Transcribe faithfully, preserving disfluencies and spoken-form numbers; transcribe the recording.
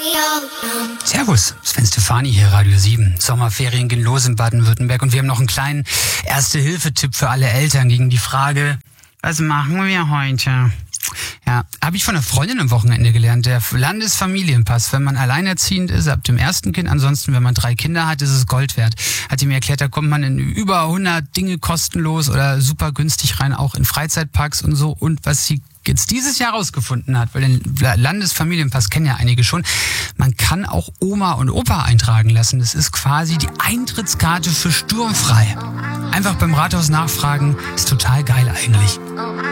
Servus, Sven Stefani hier, Radio sieben. Sommerferien gehen los in Baden-Württemberg und wir haben noch einen kleinen Erste-Hilfe-Tipp für alle Eltern gegen die Frage, was machen wir heute? Ja, habe ich von einer Freundin am Wochenende gelernt, der Landesfamilienpass. Wenn man alleinerziehend ist, ab dem ersten Kind, ansonsten, wenn man drei Kinder hat, ist es Gold wert. Hat die mir erklärt, da kommt man in über hundert Dinge kostenlos oder super günstig rein, auch in Freizeitparks und so. Und was sie jetzt dieses Jahr rausgefunden hat, weil den Landesfamilienpass kennen ja einige schon, man kann auch Oma und Opa eintragen lassen. Das ist quasi die Eintrittskarte für Sturmfrei. Einfach beim Rathaus nachfragen, ist total geil eigentlich.